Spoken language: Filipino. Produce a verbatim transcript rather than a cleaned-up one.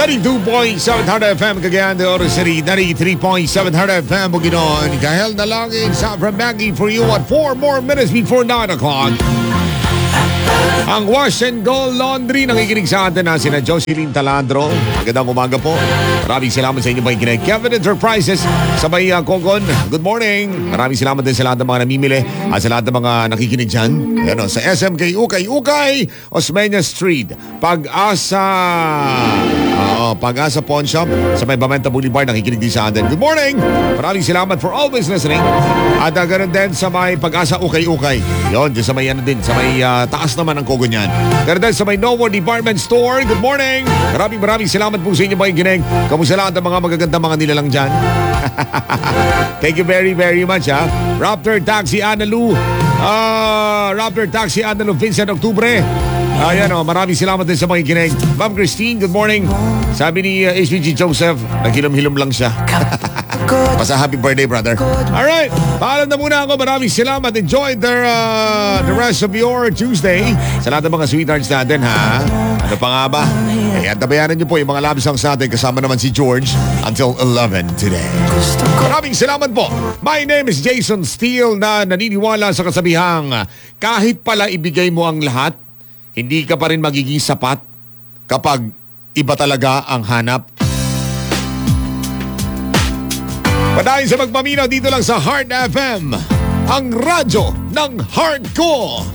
ninety-two point seven Hard F M Cagayan de Oro City, ninety-three point seven Hard F M Bukidnon. Kahel na lang sa from Maggie for you at four more minutes before nine o'clock. Ang Wash and Go Laundry nakikinig sa atin na sina Jocelyn Talandro. Magandang umaga po. Maraming salamat sa inyo pakikinig. Kevin Enterprises sa may uh, Kogon. Good morning. Maraming salamat din sa lahat ng mga namimili at sa lahat ng mga nakikinig dyan. Ayan, o, sa S M K Ukay Ukay, Osmeña Street, Pag-asa. Oo, Pag-asa Pawn Shop sa may Bamenta Boulevard nakikinig din sa atin. Good morning. Maraming salamat for always listening. At uh, ganoon din sa may Pag-asa Ukay Ukay. Yun, din sa may ano din, sa may uh, taas naman ng Kogon yan. Ganoon din sa may No More Department Store. Good morning. Maraming maraming salamat po sa inyo pakikinig. Kamusta lahat ng mga magagandang mga nilalang dyan? Thank you very very much ha. Raptor Taxi Analu. Uh, Raptor Taxi Analu Vincent Octubre. Ayan o, maraming salamat din sa makikinig. Ma'am Christine, good morning. Sabi ni uh, H P G Joseph, naghilom-hilom lang siya. Basta happy birthday, brother. Alright, paalam na muna ako. Maraming salamat. Enjoy the, uh, the rest of your Tuesday. Sa lahat ng mga sweethearts natin, ha? Ano pa nga ba? Kaya tabayanan niyo po yung mga love songs natin. Kasama naman si George until eleven today. Maraming salamat po. My name is Jason Steele na naniniwala sa kasabihang kahit pala ibigay mo ang lahat, hindi ka pa rin magiging sapat kapag iba talaga ang hanap. Padayon sa magpaminaw dito lang sa Heart F M, ang radyo ng heart ko.